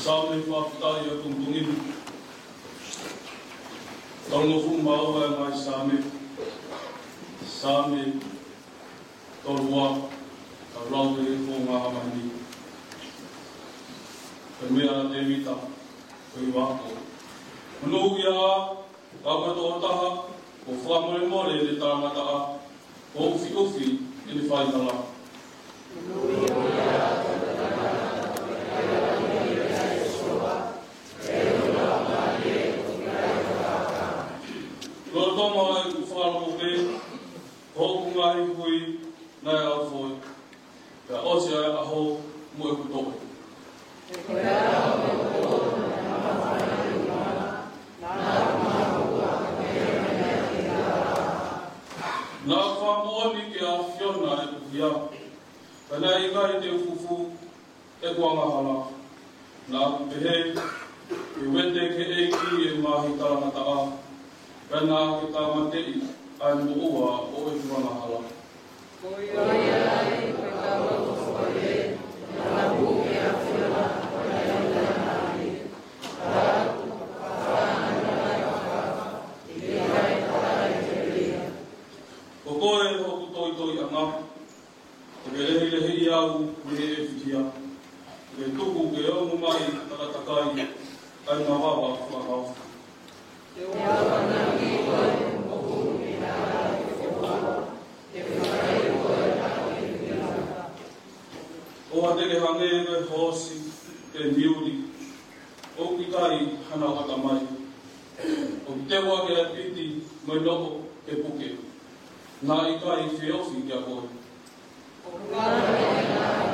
Same whaptai a tungtungin. Tongo fu mau e mai same. Same tolua a rau e ko ngā hamani. Ka mea te mita koi wako. Manu ia wakato taha o whamore more le tāngata a o ufi ufi i le whaitala. Lora tōma e ku whāramo pe, hoku ngahi hui, nai au fwoi. Ka ose ai aho mo e ku tohe. Nā whamoani ke a whiona e ku hia. Ka nei ngai te ufufu e kua ngahana. Nā ku pehe, e wete ke eiki e mahi taramata a. Ka nā ke tāmatei ai mo ua o e tuana hala. Koia ai koe tawa kufore, nā buke a whiona o e nai. Tāku, whānana i whakawa, i ke kai tārai te ria. Ko koe hoku toi toi anga, e ke lehi lehi i au me e whitia. E tuku ke ongu mai takatakai, ai ngā wawa whakau. Te wawana ki koe, o humi nā i whakua, te whakai koe nā i whiata. O a teke hange e hosi, te miuri, o ki kai hana waka mai. O ki te wake a piti, mai loko ke puke. Nā i kai whiofi kia koe. O kāre nā